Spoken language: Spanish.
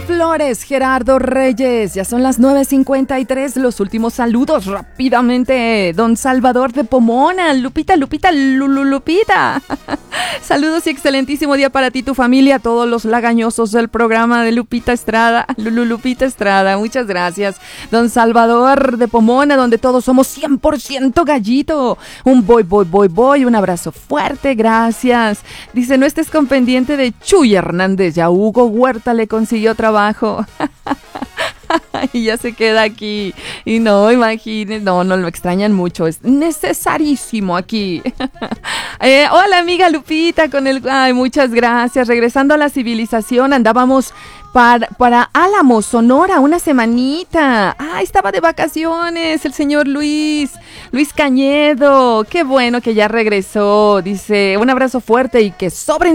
Flores, Gerardo Reyes, ya son las 9:53, los últimos saludos rápidamente. Don Salvador de Pomona, Lupita, Lupita. Saludos y excelentísimo día para ti, tu familia, todos los lagañosos del programa de Lupita Estrada, Lupita Estrada, muchas gracias. Don Salvador de Pomona, donde todos somos 100% gallito. Un voy, un abrazo fuerte, gracias. Dice, no estés con pendiente de Chuy Hernández, ya Hugo Huerta le consiguió trabajo. Y ya se queda aquí. Y no, imagínense, no lo extrañan mucho. Es necesarísimo aquí. Hola, amiga Lupita, ay, muchas gracias. Regresando a la civilización, andábamos para Álamo, Sonora, una semanita. Estaba de vacaciones el señor Luis Cañedo. Qué bueno que ya regresó. Dice, un abrazo fuerte y que sobren